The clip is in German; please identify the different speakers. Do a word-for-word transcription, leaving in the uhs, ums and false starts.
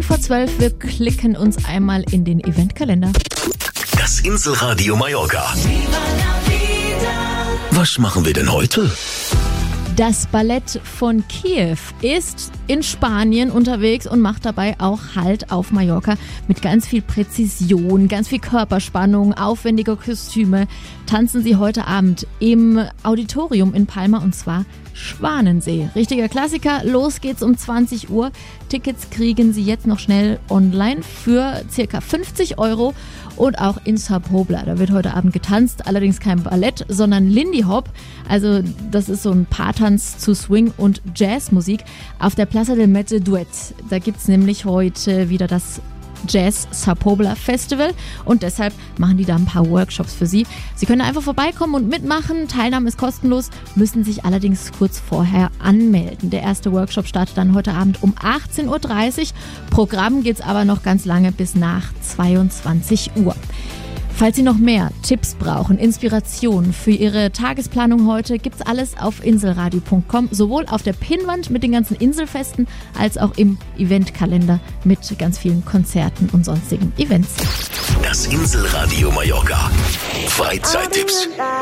Speaker 1: neun vor zwölf. Wir klicken uns einmal in den Eventkalender.
Speaker 2: Das Inselradio Mallorca. Was machen wir denn heute?
Speaker 1: Das Ballett von Kiew ist in Spanien unterwegs und macht dabei auch Halt auf Mallorca mit ganz viel Präzision, ganz viel Körperspannung, aufwendige Kostüme. Tanzen sie heute Abend im Auditorium in Palma und zwar Schwanensee. Richtiger Klassiker, los geht's um zwanzig Uhr. Tickets kriegen Sie jetzt noch schnell online für circa fünfzig Euro und auch in Sa Pobla. Da wird heute Abend getanzt, allerdings kein Ballett, sondern Lindy Hop. Also das ist so ein Paartanz zu Swing und Jazzmusik auf der Plaza del Mete Duet. Da gibt's nämlich heute wieder das Jazz Sa Pobla Festival und deshalb machen die da ein paar Workshops für Sie. Sie können einfach vorbeikommen und mitmachen. Teilnahme ist kostenlos, müssen sich allerdings kurz vorher anmelden. Der erste Workshop startet dann heute Abend um achtzehn Uhr dreißig. Programm geht's aber noch ganz lange bis nach zweiundzwanzig Uhr. Falls Sie noch mehr Tipps brauchen, Inspiration für Ihre Tagesplanung heute, gibt's alles auf inselradio punkt com, sowohl auf der Pinnwand mit den ganzen Inselfesten als auch im Eventkalender mit ganz vielen Konzerten und sonstigen Events.
Speaker 2: Das Inselradio Mallorca. Freizeittipps.